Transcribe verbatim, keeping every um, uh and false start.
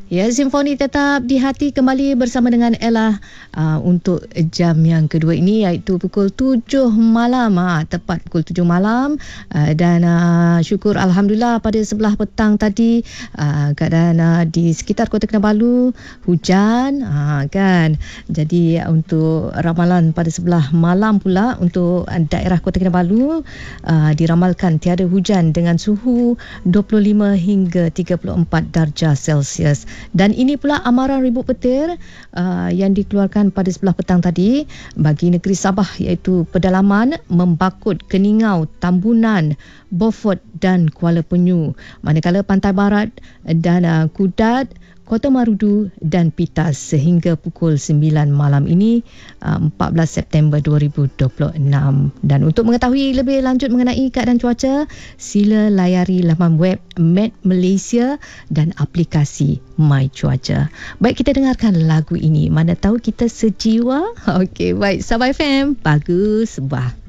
Ya, Simfoni tetap di hati kembali bersama dengan Ella uh, untuk jam yang kedua ini, iaitu pukul tujuh malam, ha, tepat pukul tujuh malam, uh, dan uh, syukur Alhamdulillah pada sebelah petang tadi uh, keadaan uh, di sekitar Kota Kinabalu hujan, uh, kan. Jadi untuk ramalan pada sebelah malam pula untuk daerah Kota Kinabalu uh, diramalkan tiada hujan dengan suhu dua puluh lima hingga tiga puluh empat darjah Celsius. Dan ini pula amaran ribut petir uh, yang dikeluarkan pada sebelah petang tadi bagi negeri Sabah, iaitu pedalaman Membakut, Keningau, Tambunan, Beaufort dan Kuala Penyu. Manakala pantai barat dan uh, Kudat, Kota Marudu dan Pitas sehingga pukul sembilan malam ini, empat belas September dua ribu dua puluh enam. Dan untuk mengetahui lebih lanjut mengenai keadaan cuaca, sila layari laman web Met Malaysia dan aplikasi My Cuaca. Baik, kita dengarkan lagu ini. Mana tahu kita sejiwa. Okey, baik. Sabah F M, bagus bah.